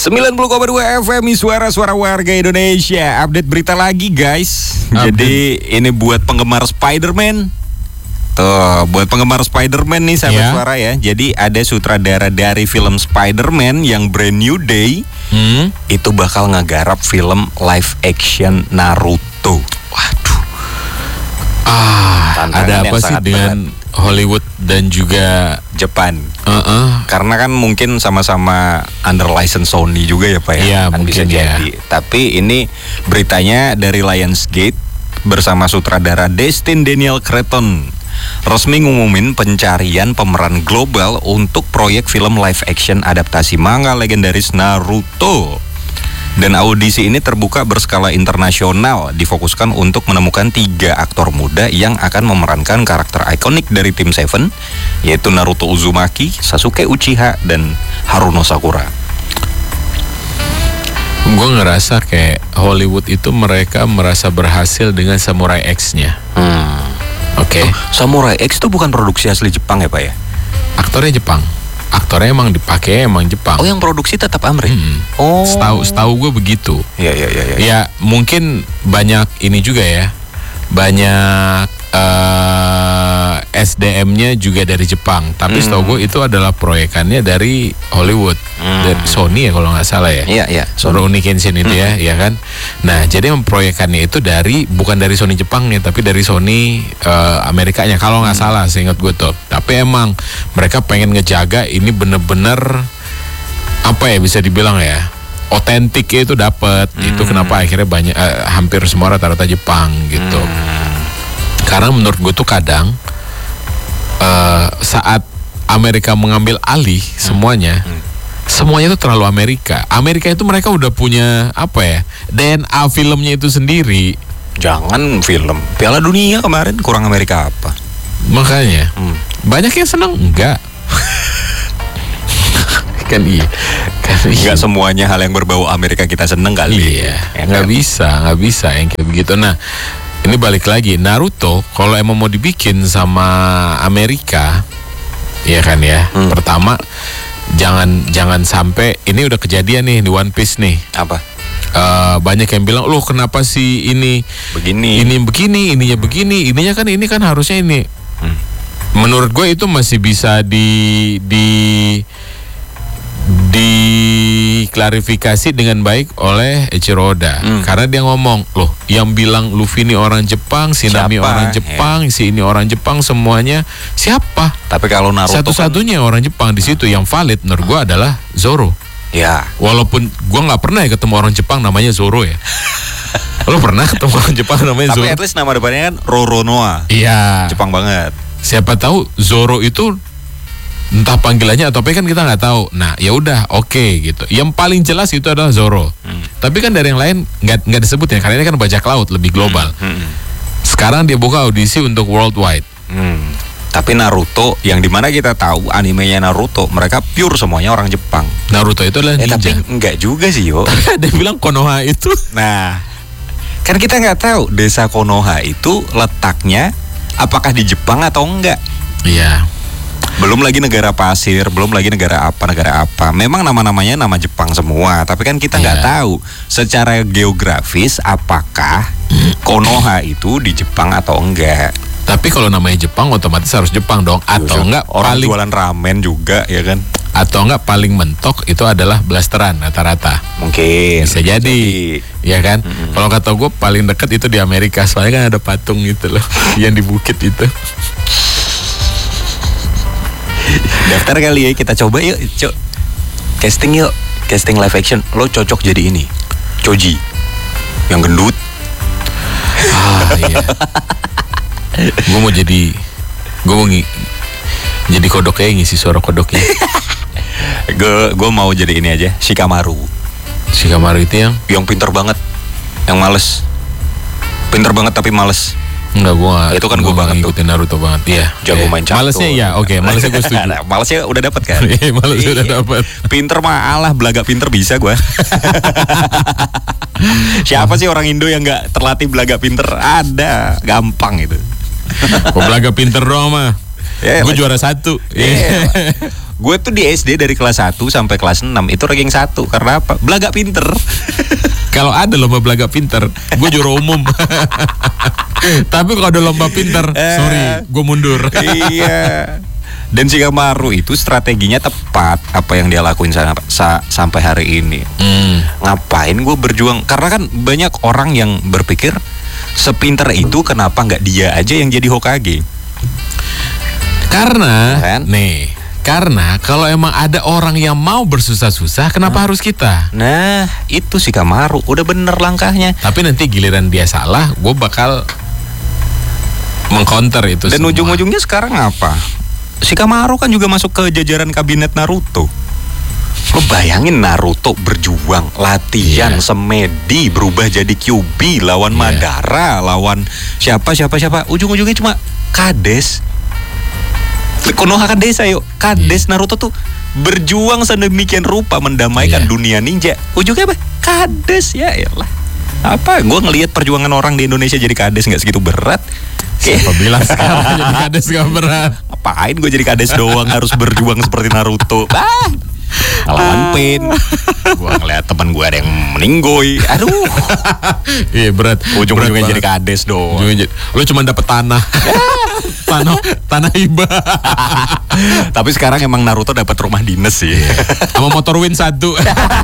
90,2 FM suara-suara warga Indonesia. Update berita lagi guys. Jadi ini buat penggemar Spider-Man. Tuh, buat penggemar Spider-Man nih sahabat suara ya. Jadi ada sutradara dari film Spider-Man yang Brand New Day itu bakal ngegarap film live action Naruto. Waduh. Ada apa sih dengan Hollywood dan juga Jepang? Karena kan mungkin sama-sama under license Sony juga ya Pak ya. Iya, kan bisa jadi. Tapi ini beritanya dari Lionsgate bersama sutradara Destin Daniel Cretton resmi ngumumin pencarian pemeran global untuk proyek film live action adaptasi manga legendaris Naruto. Dan audisi ini terbuka berskala internasional, difokuskan untuk menemukan 3 aktor muda yang akan memerankan karakter ikonik dari tim Seven, yaitu Naruto Uzumaki, Sasuke Uchiha, dan Haruno Sakura. Gue ngerasa kayak Hollywood itu mereka merasa berhasil dengan Samurai X-nya. Oke. Samurai X itu bukan produksi asli Jepang ya Pak ya? Aktornya Jepang. Aktornya emang dipakai emang Jepang. Oh, yang produksi tetap Amrik. Oh. Setahu gue begitu. Iya. Ya mungkin banyak ini juga ya. Banyak SDM-nya juga dari Jepang. Tapi setahu gue itu adalah proyekannya dari Hollywood, dari Sony ya kalau nggak salah ya. Iya. Rurouni Kenshin itu ya kan. Nah jadi memproyekannya itu bukan dari Sony Jepangnya, tapi dari Sony Amerikanya kalau nggak salah, seingat gue tuh. Tapi emang mereka pengen ngejaga ini bener-bener apa ya bisa dibilang ya, otentiknya itu dapat. Itu kenapa akhirnya banyak hampir semua rata-rata Jepang gitu. Karena menurut gue tuh kadang saat Amerika mengambil alih semuanya itu terlalu Amerika. Amerika itu mereka udah punya apa ya, DNA filmnya itu sendiri. Jangan film Piala Dunia kemarin kurang Amerika apa? Makanya banyak yang seneng enggak. kan iya. Enggak semuanya hal yang berbau Amerika kita seneng kali. Iya. Nggak bisa yang kayak begitu. Nah, ini balik lagi, Naruto kalau emang mau dibikin sama Amerika, ya kan ya. Pertama, jangan sampai ini udah kejadian nih di One Piece nih. Apa? Banyak yang bilang, loh kenapa sih ini begini, ininya begini, ini kan harusnya ini. Menurut gue itu masih bisa diklarifikasi dengan baik oleh Eiichiro Oda. Karena dia ngomong, loh yang bilang Luffy ini orang Jepang, si Nami orang Jepang, si ini orang Jepang, semuanya siapa? Tapi kalau Naruto satu-satunya orang Jepang di situ yang valid menurut gua adalah Zoro. Ya. Walaupun gua nggak pernah ya ketemu orang Jepang namanya Zoro ya. Lo pernah ketemu orang Jepang namanya Zoro? Tapi at least nama depannya kan Roronoa. Iya. Jepang banget. Siapa tahu Zoro itu entah panggilannya atau apa kan kita nggak tahu. Nah ya udah oke, gitu. Yang paling jelas itu adalah Zoro. Tapi kan dari yang lain nggak disebut ya, karena ini kan bajak laut lebih global. Sekarang dia buka audisi untuk worldwide. Tapi Naruto yang dimana kita tahu animenya Naruto mereka pure semuanya orang Jepang. Naruto itu adalah ninja. Tapi enggak juga sih yo. Dia bilang Konoha itu. Nah kan kita nggak tahu desa Konoha itu letaknya apakah di Jepang atau enggak. Iya. Belum lagi negara pasir, belum lagi negara apa. Memang nama-namanya nama Jepang semua, tapi kan kita nggak tahu secara geografis apakah Konoha itu di Jepang atau enggak. Tapi kalau namanya Jepang otomatis harus Jepang dong, atau enggak orang jualan ramen juga ya kan? Atau enggak paling mentok itu adalah blasteran rata-rata. Mungkin bisa jadi. Ya kan? Kalau kata gue paling dekat itu di Amerika, soalnya kan ada patung gitu loh yang di bukit itu. Daftar kali ya, kita coba yuk, casting yuk, casting live action. Lo cocok jadi ini, Choji, yang gendut. Iya. Gue mau jadi kodoknya, ngisi suara kodoknya. Gue mau jadi ini aja, Shikamaru. Shikamaru itu yang pinter banget, yang males, pinter banget tapi males. Enggak, itu kan gue banget ngikutin Naruto banget. Iya. Jago main catur. Malesnya ya, oke, malesnya gue setuju. Malesnya udah dapat kan? Malesnya udah dapat. Pinter mah alah, belaga pinter bisa gue. Siapa sih orang Indo yang nggak terlatih belaga pinter? Ada, gampang itu. Kok belaga pinter doang mah? Gue juara 1. Gue tuh di SD dari kelas 1 sampai kelas 6 itu ranking 1. Karena apa? Belaga pinter. Kalau ada lomba belaga pinter, gue juara umum. Tapi kalau ada lomba pinter, sorry, gue mundur. Iya. Dan Shikamaru itu strateginya tepat apa yang dia lakuin sampai hari ini. Ngapain gue berjuang? Karena kan banyak orang yang berpikir sepinter itu kenapa nggak dia aja yang jadi Hokage? Karena Kan? karena kalau emang ada orang yang mau bersusah-susah, kenapa harus kita? Nah, itu Shikamaru udah bener langkahnya. Tapi nanti giliran dia salah, gue bakal mengcounter itu Dan semua. ujung-ujungnya sekarang apa? Shikamaru kan juga masuk ke jajaran kabinet Naruto. Lo bayangin Naruto berjuang, latihan, Iya. semedi, berubah jadi Kyuubi, lawan Iya. Madara, lawan siapa. Ujung-ujungnya cuma Kades. Konoha Kades, ayo. Kades Naruto tuh berjuang sedemikian rupa mendamaikan Iya. dunia ninja. Ujungnya apa? Kades, ya elah. Apa? Gue ngelihat perjuangan orang di Indonesia jadi Kades nggak segitu berat. Siapa bilang sekarang jadi kades gak berat? Apain gue jadi Kades doang harus berjuang seperti Naruto. Ngelawan Pain. Gue ngeliat teman gue ada yang meninggoy. Aduh. Iya berat. Ujung-ujungnya Berat jadi banget. Kades doang. Lo cuma dapet tanah. tanah hibah. Tapi sekarang emang Naruto dapat rumah dinas sih. Sama motor Win 1.